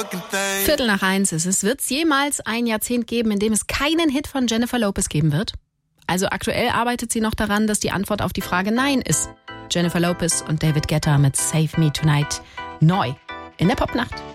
1:15 ist es. Wird es jemals ein Jahrzehnt geben, in dem es keinen Hit von Jennifer Lopez geben wird? Also aktuell arbeitet sie noch daran, dass die Antwort auf die Frage Nein ist. Jennifer Lopez und David Guetta mit Save Me Tonight. Neu in der Popnacht.